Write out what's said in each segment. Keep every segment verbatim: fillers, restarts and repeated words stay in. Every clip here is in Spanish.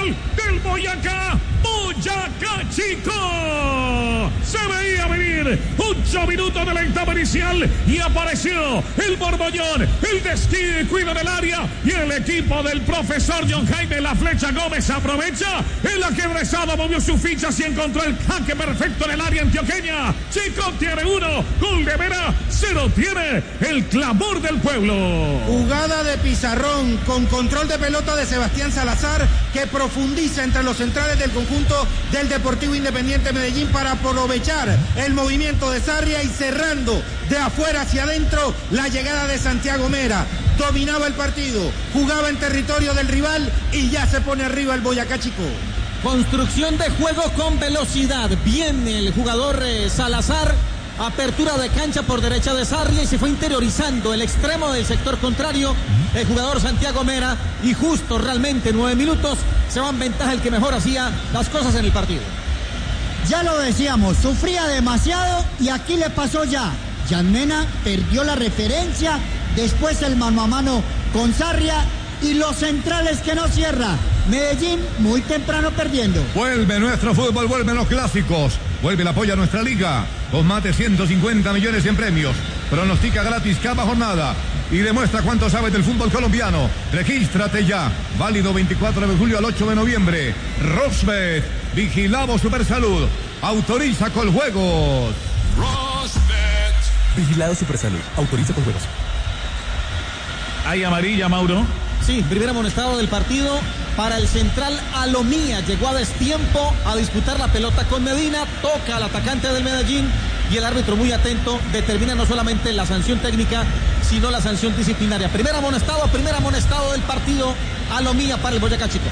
Nacional del Boyacá, Boyacá Chico. Se veía venir ocho minutos de la etapa inicial y apareció el Borbollón, el desquite cuida del área y el equipo del profesor John Jaime La Flecha Gómez aprovecha. El ajedrezado movió sus fichas y encontró el jaque perfecto en el área antioqueña. Chico tiene uno, gol de Vera, cero tiene el clamor del pueblo. Jugada de pizarrón con control de pelota de Sebastián Salazar, que profundiza entre los centrales del conjunto del Deportivo Independiente Medellín para aprovechar el movimiento de Sarria y cerrando de afuera hacia adentro la llegada de Santiago Mera. Dominaba el partido, jugaba en territorio del rival y ya se pone arriba el Boyacá Chico. Construcción de juego con velocidad. Viene el jugador eh, Salazar. Apertura de cancha por derecha de Sarria y se fue interiorizando el extremo del sector contrario, el jugador Santiago Mera, y justo realmente nueve minutos se va en ventaja el que mejor hacía las cosas en el partido. Ya lo decíamos, sufría demasiado y aquí le pasó ya. Jan Mena perdió la referencia, después el mano a mano con Sarria y los centrales que no cierra. Medellín muy temprano perdiendo. Vuelve nuestro fútbol, vuelven los clásicos, vuelve el apoyo a nuestra liga, con más de ciento cincuenta millones en premios. Pronostica gratis cada jornada y demuestra cuánto sabes del fútbol colombiano. Regístrate ya, válido veinticuatro de julio al ocho de noviembre. Rosbet, vigilamos Supersalud, autoriza con juegos. Rosbet, vigilado Supersalud, autoriza con juegos. Hay amarilla, Mauro. Sí, primer amonestado del partido para el central Alomía. Llegó a destiempo a disputar la pelota con Medina. Toca al atacante del Medellín y el árbitro muy atento determina no solamente la sanción técnica, sino la sanción disciplinaria. Primer amonestado, primer amonestado del partido, Alomía para el Boyacá Chico.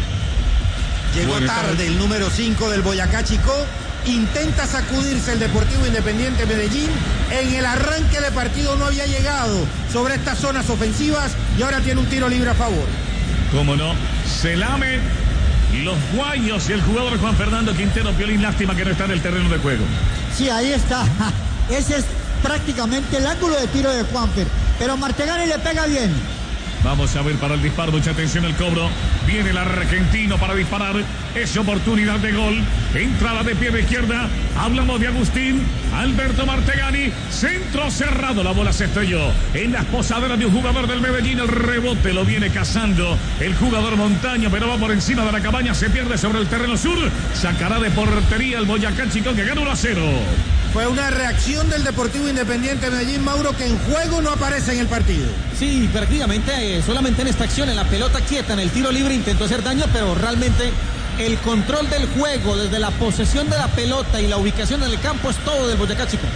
Llegó tarde el número cinco del Boyacá Chico. Intenta sacudirse el Deportivo Independiente Medellín. En el arranque del partido no había llegado sobre estas zonas ofensivas y ahora tiene un tiro libre a favor. Cómo no, se lamen los guayos y el jugador Juan Fernando Quintero Piolín. Lástima que no está en el terreno de juego. Sí, ahí está. Ese es prácticamente el ángulo de tiro de Juanfer, pero Martegani le pega bien. Vamos a ver para el disparo, mucha atención el cobro. Viene el argentino para disparar. Es oportunidad de gol. Entrada de pie de izquierda. Hablamos de Agustín Alberto Martegani. Centro cerrado. La bola se estrelló en las posaderas de un jugador del Medellín. El rebote lo viene cazando el jugador Montaño, pero va por encima de la cabaña. Se pierde sobre el terreno sur. Sacará de portería el Boyacá Chico, que gana uno a cero. Fue una reacción del Deportivo Independiente Medellín, Mauro, que en juego no aparece en el partido. Sí, prácticamente eh, solamente en esta acción, en la pelota quieta, en el tiro libre, intentó hacer daño, pero realmente el control del juego, desde la posesión de la pelota y la ubicación en el campo, es todo del Boyacá Chico.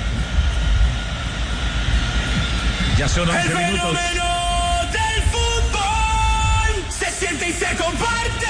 Ya son once el minutos. El fenómeno del fútbol se siente y se comparte.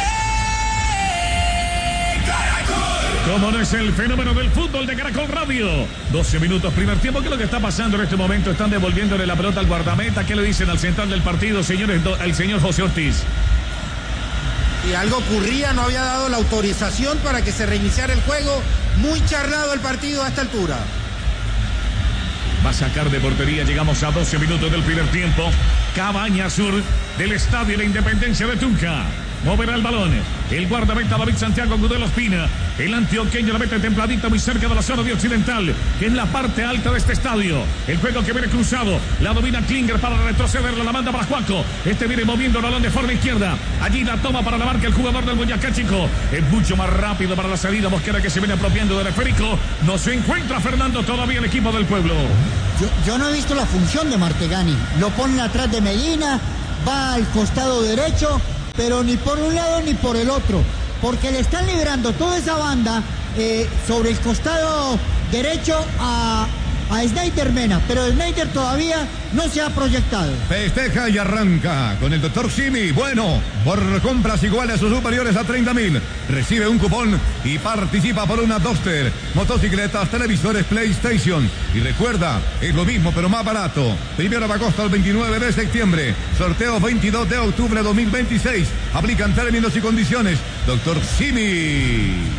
Como no es el fenómeno del fútbol de Caracol Radio. doce minutos, primer tiempo. ¿Qué es lo que está pasando en este momento? Están devolviéndole la pelota al guardameta. ¿Qué le dicen al central del partido, señores? El señor José Ortiz. Y algo ocurría, no había dado la autorización para que se reiniciara el juego. Muy charlado el partido a esta altura. Va a sacar de portería. Llegamos a doce minutos del primer tiempo. Cabaña Sur del Estadio de la Independencia de Tunja. Moverá el balón. El guardameta David Santiago Gudelo Espina. El antioqueño la mete templadita muy cerca de la zona de occidental, que es la parte alta de este estadio. El juego que viene cruzado. La domina Klinger para retrocederla. La manda para Juaco. Este viene moviendo el balón de forma izquierda. Allí la toma para la marca el jugador del Boyacá Chico. Es mucho más rápido para la salida. Mosquera, que se viene apropiando del esférico. No se encuentra Fernando todavía el equipo del pueblo. Yo, yo no he visto la función de Martegani. Lo ponen atrás de Medina. Va al costado derecho, pero ni por un lado ni por el otro, porque le están liberando toda esa banda eh, sobre el costado derecho a, a Snyder Mena, pero Snyder todavía no se ha proyectado. Festeja y arranca con el doctor Simi. Bueno, por compras iguales o superiores a treinta mil, recibe un cupón y participa por una Duster, motocicletas, televisores, PlayStation. Y recuerda, es lo mismo pero más barato. Primero de agosto al veintinueve de septiembre. Sorteo veintidós de octubre de dos mil veintiséis. Aplican términos y condiciones. doctor Simi.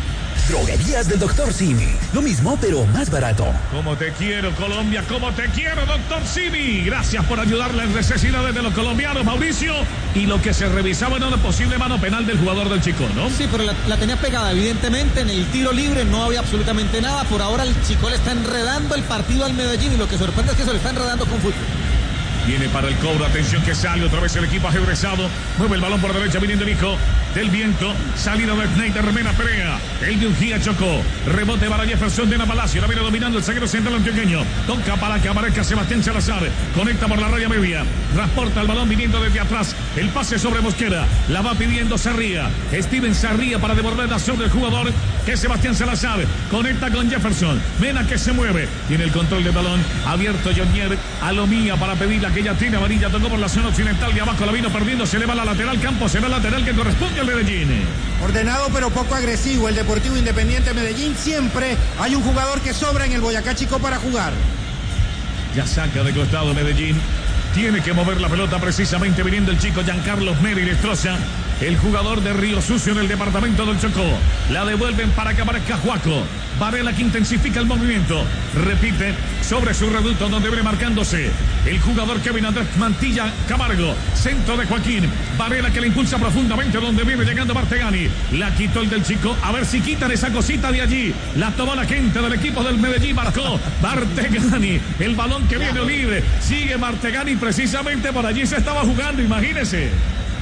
Droguerías del doctor Simi. Lo mismo, pero más barato. Como te quiero, Colombia, como te quiero, doctor Simi. Gracias por ayudar las necesidades de los colombianos, Mauricio. Y lo que se revisaba era una posible mano penal del jugador del Chico, ¿no? Sí, pero la, la tenía pegada, evidentemente. En el tiro libre no había absolutamente nada. Por ahora el Chico le está enredando el partido al Medellín. Y lo que sorprende es que se lo está enredando con fútbol. Viene para el cobro, atención que sale otra vez el equipo ajedrezado. Mueve el balón por derecha, viniendo el hijo del viento. Salida de Schneider, Mena Perea. El de Ungía chocó. Rebote para Jefferson de la Palacio. La viene dominando el zaguero central antioqueño. Toca para que aparezca Sebastián Salazar. Conecta por la raya media. Transporta el balón viniendo desde atrás. El pase sobre Mosquera. La va pidiendo Sarría. Steven Sarría para devolver la acción del jugador que es Sebastián Salazar. Conecta con Jefferson. Mena que se mueve. Tiene el control del balón. Abierto Jonier a Lomía para pedirla que ya tiene amarilla, tocó por la zona occidental de abajo, la vino perdiendo, se le va a la lateral, campo será lateral que corresponde al Medellín. Ordenado pero poco agresivo el Deportivo Independiente Medellín, siempre hay un jugador que sobra en el Boyacá Chico para jugar. Ya saca de costado Medellín, tiene que mover la pelota precisamente viniendo el chico Giancarlos Meri destroza. El jugador de Río Sucio en el departamento del Chocó. La devuelven para que aparezca Juaco. Varela que intensifica el movimiento. Repite sobre su reducto donde viene marcándose el jugador Kevin Andrés Mantilla Camargo. Centro de Joaquín. Varela que le impulsa profundamente donde viene llegando Martegani. La quitó el del Chico. A ver si quitan esa cosita de allí. La tomó la gente del equipo del Medellín. Marcó Martegani. El balón que viene libre. Sigue Martegani precisamente por allí se estaba jugando. Imagínese.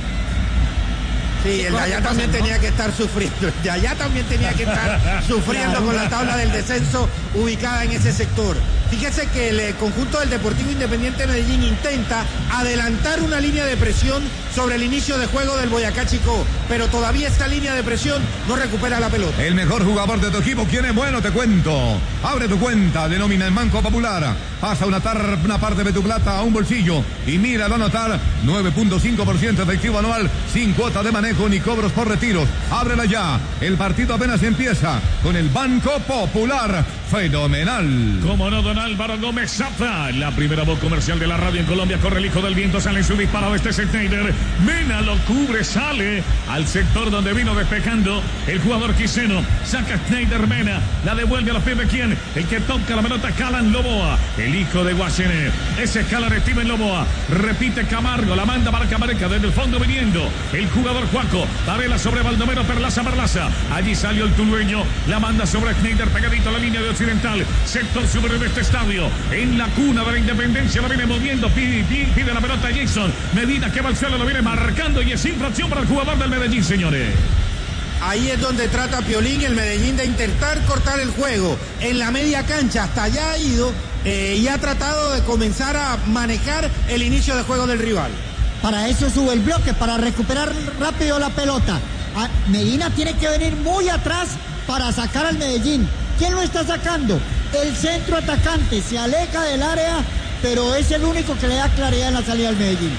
Sí, el de allá también tenía que estar sufriendo. El de allá también tenía que estar sufriendo con la tabla del descenso ubicada en ese sector. Fíjese que el conjunto del Deportivo Independiente Medellín intenta adelantar una línea de presión sobre el inicio de juego del Boyacá Chico, pero todavía esta línea de presión no recupera la pelota. El mejor jugador de tu equipo, ¿quién es bueno? Te cuento. Abre tu cuenta, denomina el Banco Popular. Pasa una, tar, una parte de tu plata a un bolsillo y míralo anotar. nueve punto cinco por ciento efectivo anual, sin cuota de manejo ni cobros por retiros. Ábrela ya. El partido apenas empieza con el Banco Popular. Fenomenal. Como no, don Álvaro Gómez Zafra, la primera voz comercial de la radio en Colombia. Corre el hijo del viento, sale en su disparo. Este es Schneider. Mena lo cubre, sale al sector donde vino despejando el jugador quiseno. Saca Schneider Mena, la devuelve a los pies de quién. El que toca la pelota, Calan Loboa, el hijo de Guachene. Ese es Calan Steven Loboa. Repite Camargo, la manda para Camarca desde el fondo viniendo el jugador Juaco. Varela sobre Baldomero, Perlaza, Perlaza. Allí salió el tulueño, la manda sobre Schneider, pegadito a la línea de occidental. Sector superior de este estadio, en la cuna de la Independencia, la viene moviendo, pide, pide, pide la pelota a Jason Medina, que va al suelo, lo viene marcando y es infracción para el jugador del Medellín, señores. Ahí es donde trata Piolín, el Medellín, de intentar cortar el juego. En la media cancha, hasta allá ha ido eh, y ha tratado de comenzar a manejar el inicio de juego del rival. Para eso sube el bloque, para recuperar rápido la pelota. A Medina tiene que venir muy atrás para sacar al Medellín. ¿Quién lo está sacando? El centro atacante. Se aleja del área, pero es el único que le da claridad en la salida al Medellín.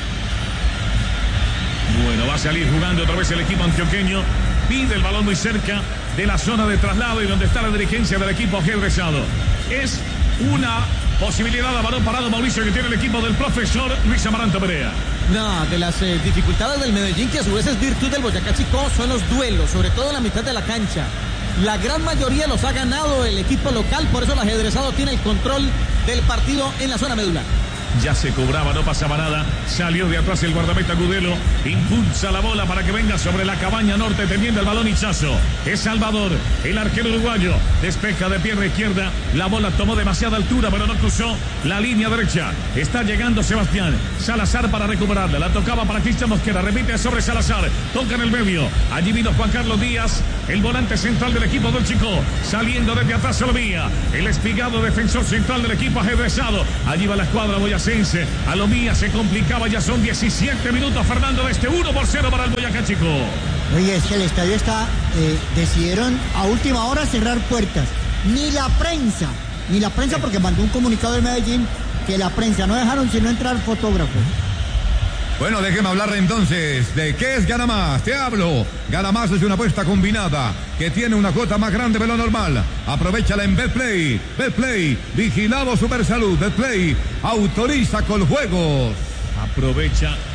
Bueno, va a salir jugando otra vez el equipo antioqueño. Pide el balón muy cerca de la zona de traslado y donde está la dirigencia del equipo ajedrezado. Es una posibilidad a balón parado, Mauricio, que tiene el equipo del profesor Luis Amaranto Perea. No, de las eh, dificultades del Medellín, que a su vez es virtud del Boyacá Chico, son los duelos, sobre todo en la mitad de la cancha. La gran mayoría los ha ganado el equipo local, por eso el ajedrezado tiene el control del partido en la zona medular. Ya se cobraba, no pasaba nada. Salió de atrás el guardameta Gudelo. Impulsa la bola para que venga sobre la cabaña norte, teniendo el balón Hichazo. Es Salvador, el arquero uruguayo. Despeja de pierna izquierda. La bola tomó demasiada altura, pero no cruzó la línea derecha. Está llegando Sebastián Salazar para recuperarla. La tocaba para Cristian Mosquera. Repite sobre Salazar. Toca en el medio. Allí vino Juan Carlos Díaz, el volante central del equipo del Chico. Saliendo desde atrás Solomía, el espigado defensor central del equipo ajedrezado. Allí va la escuadra boyacense. A Lomía se complicaba, ya son diecisiete minutos, Fernando, de este uno por cero para el Boyacá Chico. Oye, es que el estadio está, eh, decidieron a última hora cerrar puertas. Ni la prensa, ni la prensa, porque mandó un comunicado del Medellín que la prensa no dejaron sino entrar fotógrafos. Bueno, déjeme hablar entonces de qué es Gana Más. Te hablo. Gana Más es una apuesta combinada que tiene una cuota más grande de lo normal. Aprovechala en Betplay. Betplay, vigilado Supersalud. Betplay, autoriza con juegos. Aprovecha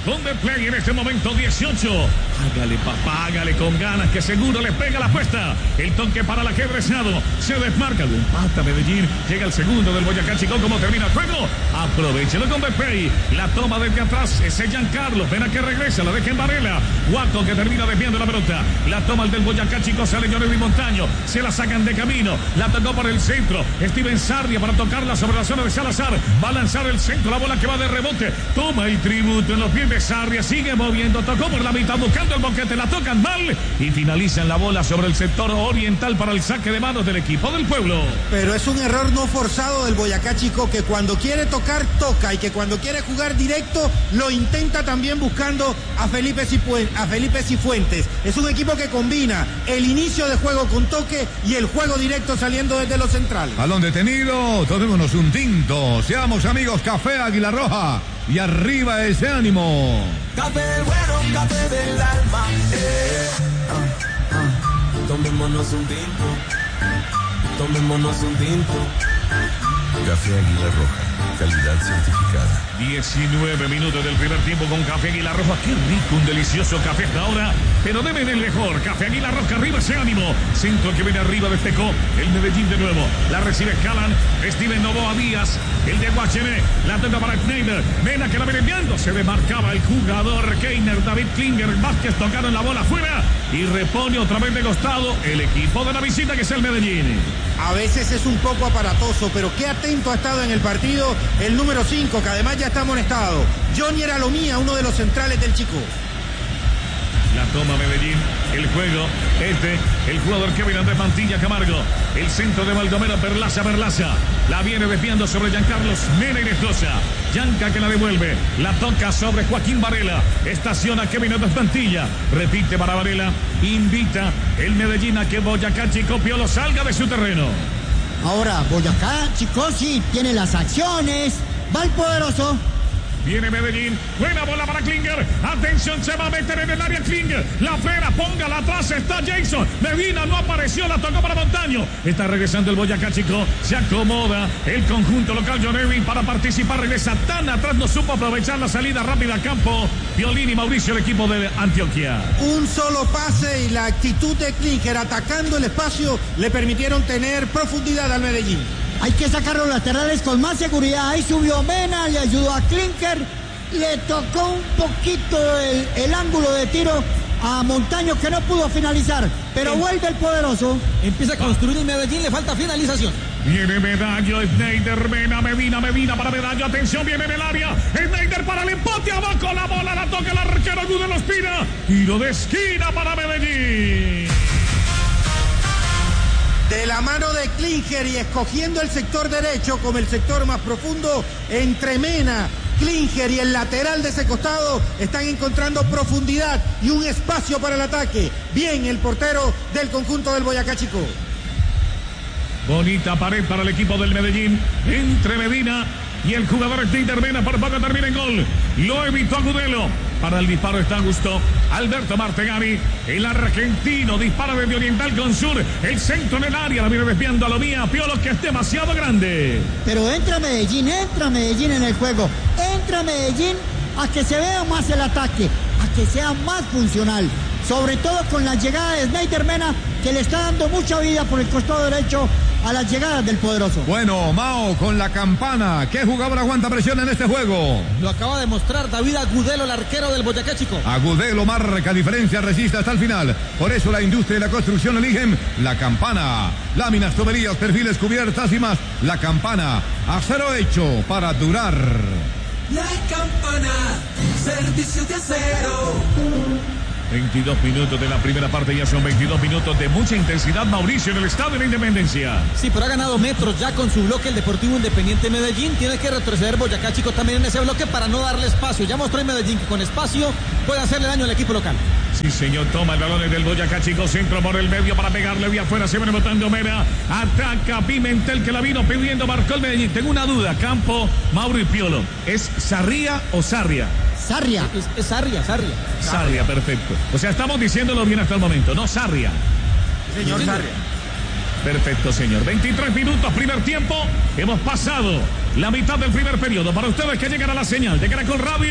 con The Play en este momento dieciocho. Hágale, papá, hágale con ganas, que seguro le pega la apuesta. El toque para el ajedrezado. Se desmarca, lo empata Medellín. Llega el segundo del Boyacá Chico. ¿Cómo termina el juego? Aprovechelo con The Play. La toma desde atrás. Ese Giancarlo. Pena que regresa. La deja en Varela. Guaco que termina desviando la pelota. La toma el del Boyacá Chico. Sale Johnny Montaño. Se la sacan de camino. La tocó por el centro. Steven Sarria para tocarla sobre la zona de Salazar. Va a lanzar el centro. La bola que va de rebote. Toma el tributo en los pies de Sarria. Sigue moviendo. Tocó por la mitad buscando el boquete. La tocan mal. Y finalizan la bola sobre el sector oriental para el saque de manos del equipo del pueblo. Pero es un error no forzado del Boyacá Chico, que cuando quiere tocar, toca, y que cuando quiere jugar directo, lo intenta también buscando a Felipe Cifuentes. A Felipe Cifuentes. Es un equipo que combina el inicio de juego con toque y el juego directo saliendo desde los centrales. Balón detenido, tomémonos un tinto. Seamos amigos, Café Águila Roja. Y arriba ese ánimo. Café bueno, café del alma. Eh. Ah, ah. Tomémonos un tinto. Tomémonos un tinto. Café Águila Roja, calidad certificada. diecinueve minutos del primer tiempo con Café Águila Roja. Qué rico, un delicioso café hasta ahora. Pero deben el mejor. Café Águila Roja, arriba ese ánimo. Centro que viene arriba, despejó el Medellín de nuevo. La recibe Calan. Steven Novoa Díaz. El de Guachené. La tenta para Schneider. Mena que la viene enviando. Se demarcaba el jugador Keiner. David Klinger. Vázquez tocaron la bola afuera. Y repone otra vez de costado el equipo de la visita, que es el Medellín. A veces es un poco aparatoso, pero qué atento ha estado en el partido el número cinco, que además ya está amonestado. Johnny Alomía, uno de los centrales del Chico. La toma Medellín, el juego, este, el jugador Kevin Andrés Mantilla Camargo, el centro de Baldomero, Perlaza, Perlaza, la viene desviando sobre Giancarlos Mena y Nestosa. Yanca que la devuelve, la toca sobre Joaquín Varela, estaciona Kevin Andrés Mantilla, repite para Varela, invita el Medellín a que Boyacá Chico Piolo salga de su terreno. Ahora, Boyacá Chico sí tiene las acciones, va el poderoso. Viene Medellín, buena bola para Klinger, atención, se va a meter en el área Klinger, la frena, póngala atrás, está Jason, Medina no apareció, la tocó para Montaño, está regresando el Boyacá Chico, se acomoda el conjunto local, John Evin para participar, regresa tan atrás, no supo aprovechar la salida rápida a campo, Violín y Mauricio, el equipo de Antioquia. Un solo pase y la actitud de Klinger atacando el espacio le permitieron tener profundidad al Medellín. Hay que sacar los laterales con más seguridad. Ahí subió Mena, le ayudó a Klinger, le tocó un poquito el, el ángulo de tiro a Montaño, que no pudo finalizar, pero Em- vuelve el poderoso. Empieza a construir el Medellín, le falta finalización. Viene Medallo, Schneider, Mena, Medina, Medina para Medallo, atención, viene en el área, Schneider para el empate, abajo la bola, la toca el arquero Gudelo Espina, tiro de esquina para Medellín. De la mano de Klinger y escogiendo el sector derecho como el sector más profundo, entre Mena, Klinger y el lateral de ese costado están encontrando profundidad y un espacio para el ataque. Bien el portero del conjunto del Boyacá Chico. Bonita pared para el equipo del Medellín, entre Medina y el jugador Schneider. Mena por poco termina en gol, lo evitó Agudelo. Para el disparo está Augusto Alberto Martegani, el argentino, dispara desde Oriental con Sur, el centro en el área, la viene desviando a Lomía, Piolo, que es demasiado grande. Pero entra Medellín, entra Medellín en el juego, entra Medellín a que se vea más el ataque, a que sea más funcional, sobre todo con la llegada de Schneider Mena, que le está dando mucha vida por el costado derecho a las llegadas del poderoso. Bueno, Mao con la campana. ¿Qué jugador aguanta presión en este juego? Lo acaba de mostrar David Agudelo, el arquero del Boyacá Chico. Agudelo marca diferencia, resiste hasta el final. Por eso la industria y la construcción eligen la campana. Láminas, tuberías, perfiles, cubiertas y más. La campana, acero hecho para durar. La campana, servicios de acero. veintidós minutos de la primera parte, ya son veintidós minutos de mucha intensidad, Mauricio, en el Estadio de la Independencia. Sí, pero ha ganado metros ya con su bloque el Deportivo Independiente Medellín. Tiene que retroceder Boyacá Chico también en ese bloque para no darle espacio. Ya mostró en Medellín que con espacio puede hacerle daño al equipo local. Sí, señor, toma el balón del Boyacá Chico, centro por el medio para pegarle de afuera, se viene botando Mera, ataca Pimentel, que la vino pidiendo, marcó el Medellín. Tengo una duda, Campo, Mauro y Piolo, ¿es Sarria o Sarria? Sarria. Es, es Sarria, Sarria. Sarria, perfecto. O sea, estamos diciéndolo bien hasta el momento, no Sarria. Señor Sarria. Perfecto, señor. veintitrés minutos, primer tiempo. Hemos pasado la mitad del primer periodo. Para ustedes que llegan a la señal de Caracol Radio,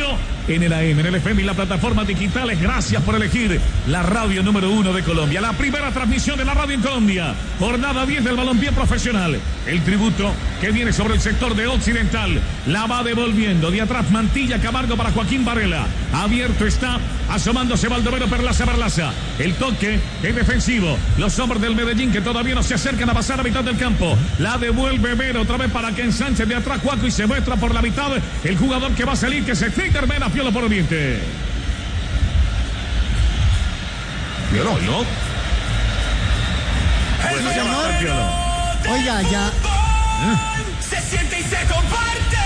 en el A M, en el F M y las plataformas digitales. Gracias por elegir la radio número uno de Colombia. La primera transmisión de la radio en Colombia. Jornada diez del balompié profesional. El tributo que viene sobre el sector de Occidental. La va devolviendo. De atrás Mantilla, Camargo para Joaquín Varela. Abierto está, asomándose Baldomero Perlaza, Perlaza. El toque es defensivo. Los hombres del Medellín que todavía no se acercan a pasar a mitad del campo. La devuelve Mena otra vez para que ensanche de atrás Cuaco y se muestra por la mitad el jugador que va a salir, que se Finger Mena, Piolo por Oriente. Piolo, ¿no? Bueno, señor. Oiga, ya. Se siente y se comparte.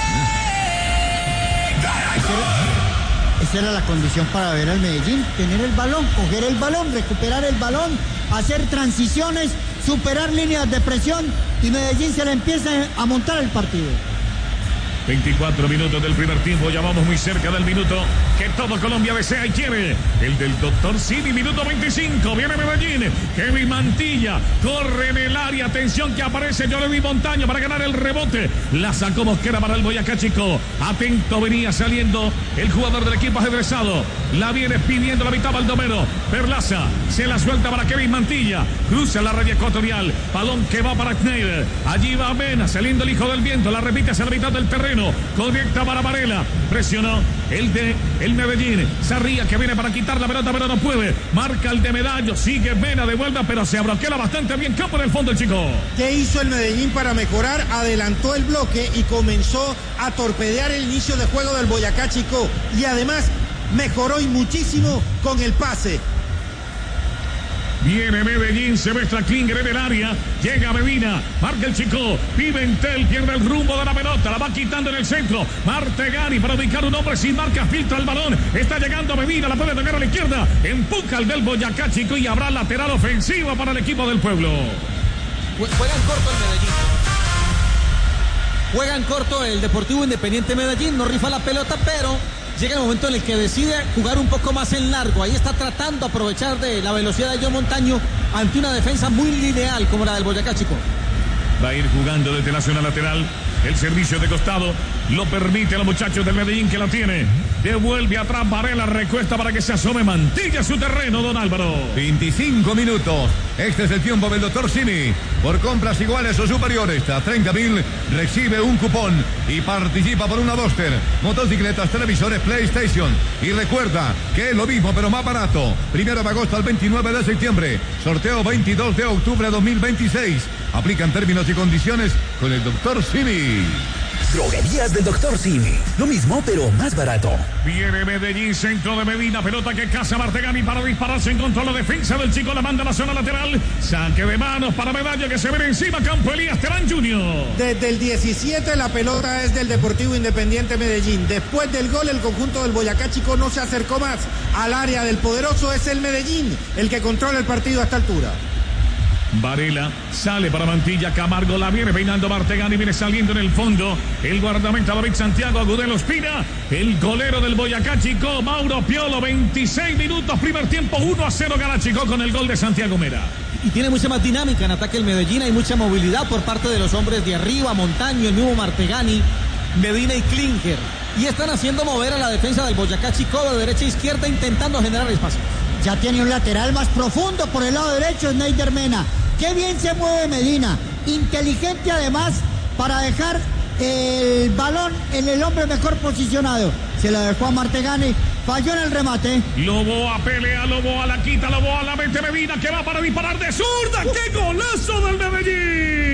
Esa era la condición para ver al Medellín, tener el balón, coger el balón, recuperar el balón, hacer transiciones, superar líneas de presión y Medellín se le empieza a montar el partido. veinticuatro minutos del primer tiempo, ya vamos muy cerca del minuto que todo Colombia desea y quiere. El del doctor Simi, minuto veinticinco, viene Medellín, Kevin Mantilla, corre en el área, atención que aparece Jordi Montaño para ganar el rebote, la sacó Mosquera para el Boyacá Chico, atento venía saliendo el jugador del equipo ajedrezado, la viene pidiendo la mitad Baldomero, Perlaza, se la suelta para Kevin Mantilla, cruza la raya ecuatorial, balón que va para Schneider, allí va Mena, saliendo el hijo del viento, la repite hacia la mitad del terreno, conecta para Varela, presionó el de el Medellín, Sarría que viene para quitar la pelota pero no puede, marca el de Medallo, sigue Mena, devuelve pero se abroquela bastante bien, campo en el fondo el chico. ¿Qué hizo el Medellín para mejorar? Adelantó el bloque y comenzó a torpedear el inicio de juego del Boyacá Chico y además mejoró y muchísimo con el pase. Viene Medellín, se muestra Klinger en el área, llega Medina, marca el chico, Pimentel pierde el rumbo de la pelota, la va quitando en el centro, Martegani para ubicar un hombre sin marca, filtra el balón, está llegando Medina, la puede tocar a la izquierda, empuja al del Boyacá Chico y habrá lateral ofensivo para el equipo del pueblo. Juegan corto el Medellín. Juegan corto el Deportivo Independiente Medellín, no rifa la pelota, pero llega el momento en el que decide jugar un poco más en largo. Ahí está tratando de aprovechar de la velocidad de John Montaño ante una defensa muy lineal como la del Boyacá Chico. Va a ir jugando desde la zona lateral. El servicio de costado lo permite a los muchachos del Medellín que la tiene. Devuelve atrás Varela, recuesta para que se asome Mantilla a su terreno, don Álvaro. veinticinco minutos. Este es el tiempo del doctor Simi. Por compras iguales o superiores a treinta mil, recibe un cupón y participa por una Duster, motocicletas, televisores, PlayStation. Y recuerda que es lo mismo pero más barato. Primero de agosto al veintinueve de septiembre. Sorteo veintidós de octubre de dos mil veintiséis. Aplican términos y condiciones con el doctor Simi. Droguerías del doctor Simi. Lo mismo, pero más barato. Viene Medellín, centro de Medina, pelota que caza Martegani para dispararse en contra de la defensa del chico, la manda a la zona lateral. Saque de manos para Medalla que se ve encima, campo Elías Terán junior Desde el diecisiete la pelota es del Deportivo Independiente Medellín. Después del gol el conjunto del Boyacá Chico no se acercó más al área del poderoso, es el Medellín el que controla el partido a esta altura. Varela sale para Mantilla, Camargo la viene peinando Martegani, viene saliendo en el fondo el guardameta David Santiago, Agudelo Espina, el golero del Boyacá Chico, Mauro Piolo, veintiséis minutos, primer tiempo, uno a cero gana Chico con el gol de Santiago Mera. Y tiene mucha más dinámica en ataque el Medellín, hay mucha movilidad por parte de los hombres de arriba, Montaño, el mismo Martegani, Medina y Klinger. Y están haciendo mover a la defensa del Boyacá Chico de derecha a izquierda intentando generar espacio. Ya tiene un lateral más profundo por el lado derecho, Schneider Mena. Qué bien se mueve Medina, inteligente además para dejar el balón en el hombre mejor posicionado. Se la dejó a Martegani, falló en el remate. Loboa pelea, Loboa la quita, Loboa la mete Medina que va para disparar de zurda. ¡Qué golazo del Medellín!